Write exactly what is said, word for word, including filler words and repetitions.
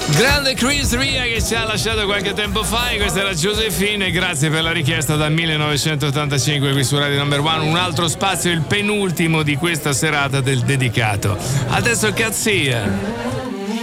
Grande Chris Ria che ci ha lasciato qualche tempo fa, e questa era Josephine, grazie per la richiesta dal millenovecentottantacinque qui su Radio Number One, un altro spazio, il penultimo di questa serata del dedicato. Adesso Cazzia.